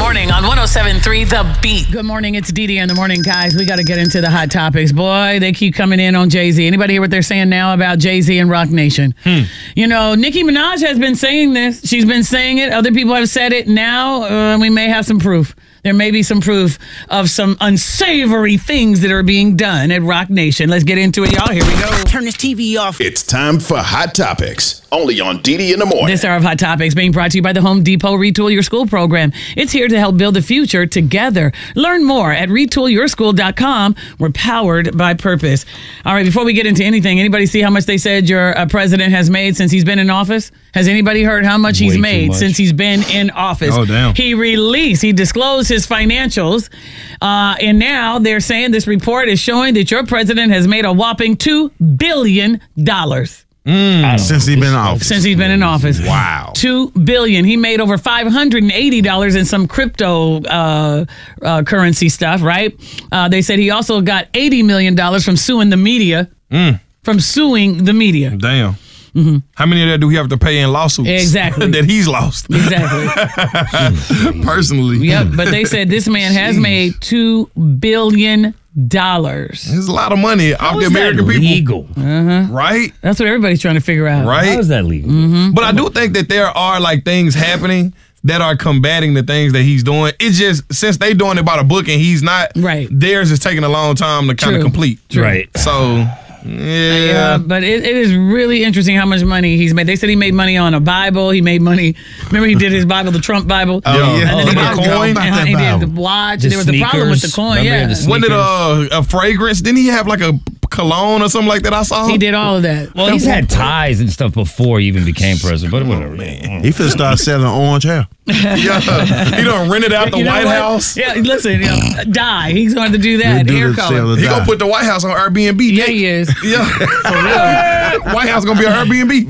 morning on 107.3 The Beat. Good morning. It's Dee Dee in the morning, guys. We got to get into the hot topics. Boy, they keep coming in on Jay-Z. Anybody hear what they're saying now about Jay-Z and Roc Nation? You know, Nicki Minaj has been saying this. She's been saying it. Other people have said it. Now we may have some proof. There may be some proof of some unsavory things that are being done at Roc Nation. Let's get into it, y'all. Here we go. Turn this TV off. It's time for Hot Topics, only on Dee in the morning. This hour of Hot Topics being brought to you by the Home Depot Retool Your School program. It's here to help build the future together. Learn more at retoolyourschool.com. We're powered by purpose. All right, before we get into anything, anybody see how much they said your president has made since he's been in office? Has anybody heard how much he's made since he's been in office? Oh, damn. He disclosed his financials, and now they're saying this report is showing that your president has made a whopping $2 billion. Since he's been in office. Since he's been in office. Wow. $2 billion. He made over $580 in some crypto currency stuff, right? They said he also got $80 million from suing the media. From suing the media. Damn. How many of that do we have to pay in lawsuits? Exactly. that he's lost. Exactly. Personally. Yep. But they said this man has made $2 billion. It's a lot of money off the American people. Right? That's what everybody's trying to figure out. Right? How is that legal? But I do think that there are like things happening that are combating the things that he's doing. It's just, since they doing it by the book and he's not, right, theirs is taking a long time to kind of complete. Right. So... Yeah, but it is really interesting how much money he's made. They said he made money on a Bible. He made money. Remember, he did his Bible, the Trump Bible. Oh, yeah. And then he the did coin. And he did the watch. There was a problem with the coin. Yeah. Wasn't it a fragrance? Didn't he have like a cologne or something like that? I saw. He did all of that. Well, he's had ties and stuff before he even became president. But whatever. Man. He finna start selling orange hair. Yeah, he done rented out the White House. Yeah, listen, die. He's going to do that. Hair color. He gonna put the White House on Airbnb. Yeah, he is. Yeah, for real. White House gonna be an Airbnb.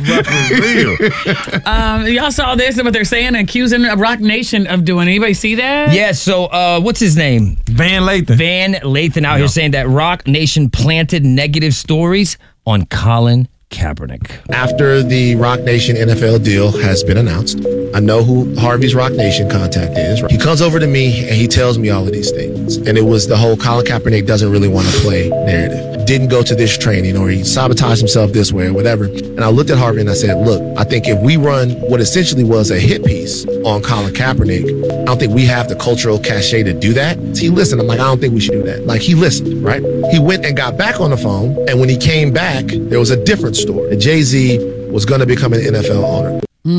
For real. Y'all saw this? What they're saying, accusing Roc Nation of doing. Anybody see that? Yeah. So, what's his name? Van Lathan. Van Lathan out here saying that Roc Nation planted negative stories on Colin Kaepernick. After the Roc Nation NFL deal has been announced, I know who Harvey's Roc Nation contact is. He comes over to me and he tells me all of these things. And it was the whole Colin Kaepernick doesn't really want to play narrative. Didn't go to this training, or he sabotaged himself this way or whatever. And I looked at Harvey and I said, look, I think if we run what essentially was a hit piece on Colin Kaepernick, I don't think we have the cultural cachet to do that. So he listened. I'm like, I don't think we should do that. Like, he listened, right? He went and got back on the phone. And when he came back, there was a different story. That Jay-Z was going to become an NFL owner.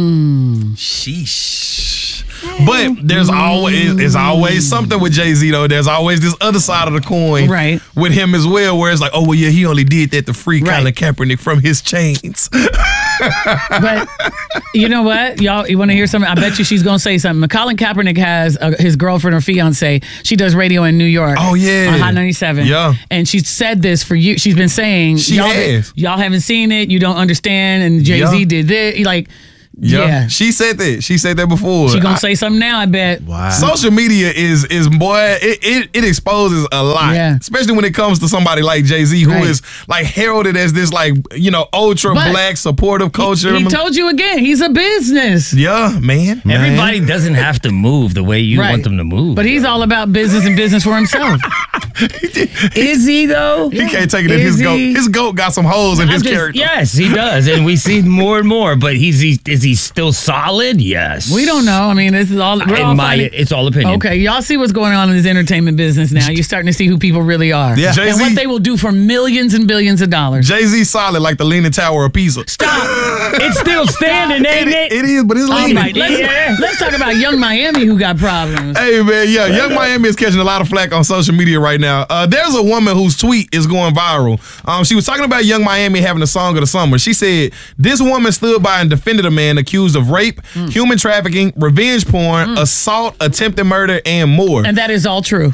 Sheesh. But there's always something with Jay-Z, though. There's always this other side of the coin with him as well, where it's like, oh, well, yeah, he only did that to free Colin Kaepernick from his chains. But you know what? Y'all, you want to hear something? I bet you she's going to say something. Colin Kaepernick has his girlfriend or fiance. She does radio in New York. Oh, yeah. On Hot 97. Yeah. And she said this for you. She's been saying, y'all haven't seen it. You don't understand. And Jay-Z did this. Like, yeah. She said that. She said that before. She gonna say something now, I bet. Wow. Social media is boy, it exposes a lot. Yeah. Especially when it comes to somebody like Jay-Z, who is like heralded as this like, you know, ultra black supportive culture. He told you again, he's a business. Yeah, man. Everybody doesn't have to move the way you want them to move. But he's all about business and business for himself. Is he though? He can't take it in his goat. His goat got some holes in his character. Yes, he does. And we see more and more. But is he still solid? Yes. We don't know. I mean, this is all it's all opinion. Okay, y'all see what's going on in this entertainment business now. You're starting to see who people really are. Yeah. And what they will do for millions and billions of dollars. Jay-Z solid like the Leaning Tower of Pisa. Stop. It's still standing, ain't it? It is, but it's leaning. Right, let's talk about Young Miami who got problems. Hey, man, yeah, Young Miami is catching a lot of flack on social media right now. There's a woman whose tweet is going viral. She was talking about Young Miami having a song of the summer. She said, this woman stood by and defended a man accused of rape, human trafficking, revenge porn, assault, attempted murder, and more. And that is all true.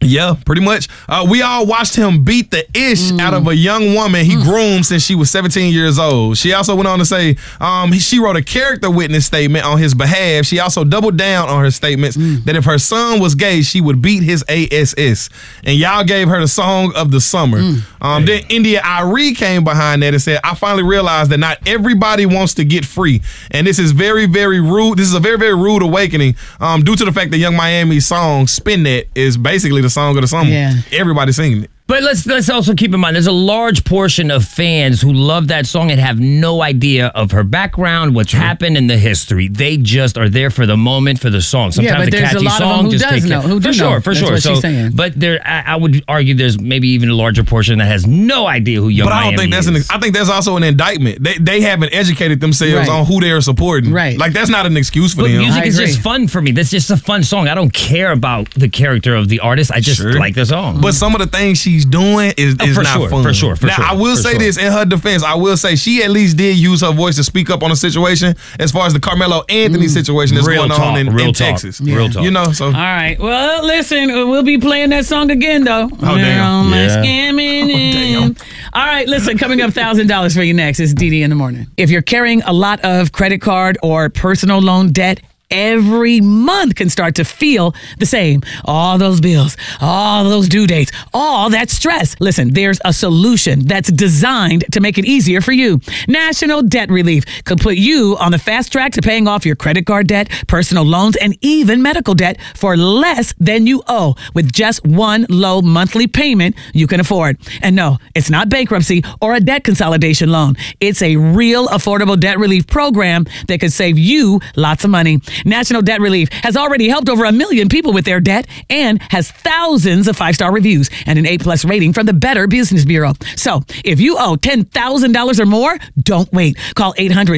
Yeah, pretty much. We all watched him beat the ish out of a young woman he groomed since she was 17 years old. She also went on to say she wrote a character witness statement on his behalf. She also doubled down on her statements that if her son was gay, she would beat his ass. And y'all gave her the song of the summer. Then India Arie came behind that and said, I finally realized that not everybody wants to get free. And this is very, very rude. This is a very, very rude awakening due to the fact that Young Miami's song, Spin That, is basically the song of the summer. Yeah. Everybody's singing it. But let's also keep in mind, there's a large portion of fans who love that song and have no idea of her background, what's happened in the history. They just are there for the moment, for the song. Sometimes but the there's catchy a lot song of them who just does know, who do know. For That's sure. what she's saying. But I would argue there's maybe even a larger portion that has no idea who Young Miami But I don't think is. I think that's also an indictment. They haven't educated themselves Right. on who they're supporting. Right. Like, that's not an excuse for But them. music I is agree. just fun for me. That's just a fun song. I don't care about the character of the artist. I just like the song. But some of the things she's doing is for not sure, fun. for sure. Now, I will say this in her defense. I will say she at least did use her voice to speak up on a situation as far as the Carmelo Anthony situation that's Real going talk, on in real talk, Texas. real talk. You know, so. All right. Well, listen, we'll be playing that song again, though. Oh, damn. My Yeah. scamming damn. All right, listen, coming up, $1,000 for you next. It's DD in the morning. If you're carrying a lot of credit card or personal loan debt, every month can start to feel the same. All those bills, all those due dates, all that stress. Listen, there's a solution that's designed to make it easier for you. National Debt Relief could put you on the fast track to paying off your credit card debt, personal loans, and even medical debt for less than you owe with just one low monthly payment you can afford. And no, it's not bankruptcy or a debt consolidation loan. It's a real affordable debt relief program that could save you lots of money. National Debt Relief has already helped over 1 million people with their debt and has thousands of 5-star reviews and an A+ rating from the Better Business Bureau. So if you owe $10,000 or more, don't wait. Call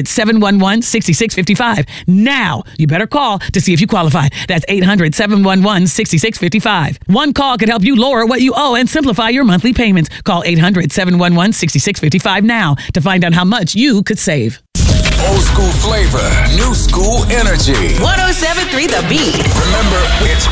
800-711-6655. Now, you better call to see if you qualify. That's 800-711-6655. One call could help you lower what you owe and simplify your monthly payments. Call 800-711-6655 now to find out how much you could save. Old school flavor, new school energy. 107.3 The Beat. Remember, it's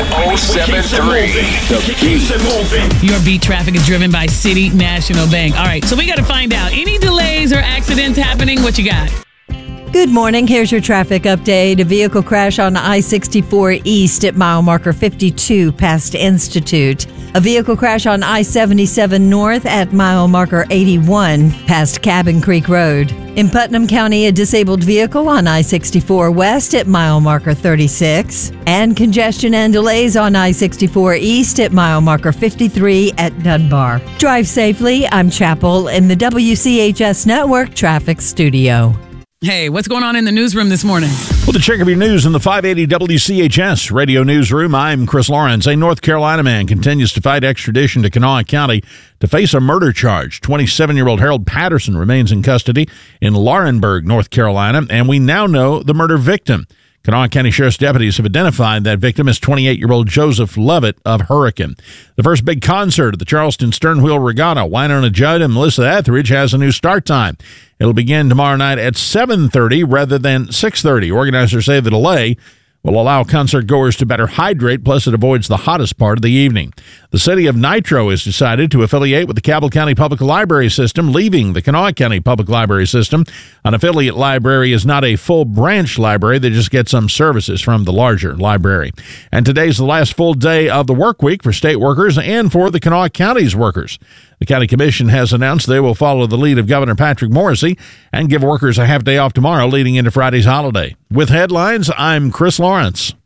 107.3 The Beat. Your beat traffic is driven by City National Bank. All right, so we got to find out any delays or accidents happening. What you got? Good morning. Here's your traffic update. A vehicle crash on I-64 East at mile marker 52 past Institute. A vehicle crash on I-77 North at mile marker 81 past Cabin Creek Road. In Putnam County, a disabled vehicle on I-64 West at mile marker 36. And congestion and delays on I-64 East at mile marker 53 at Dunbar. Drive safely. I'm Chapel in the WCHS Network Traffic Studio. Hey, what's going on in the newsroom this morning? With a check of your news in the 580 WCHS radio newsroom, I'm Chris Lawrence. A North Carolina man continues to fight extradition to Kanawha County to face a murder charge. 27-year-old Harold Patterson remains in custody in Laurinburg, North Carolina, and we now know the murder victim. Kanawha County Sheriff's deputies have identified that victim as 28-year-old Joseph Lovett of Hurricane. The first big concert at the Charleston Sternwheel Regatta, Wynonna Judd and Melissa Etheridge has a new start time. It'll begin tomorrow night at 7:30 rather than 6:30. Organizers say the delay will allow concert goers to better hydrate, plus it avoids the hottest part of the evening. The city of Nitro has decided to affiliate with the Cabell County Public Library System, leaving the Kanawha County Public Library System. An affiliate library is not a full branch library. They just get some services from the larger library. And today's the last full day of the work week for state workers and for the Kanawha County's workers. The county commission has announced they will follow the lead of Governor Patrick Morrisey and give workers a half day off tomorrow leading into Friday's holiday. With headlines, I'm Chris Lawrence.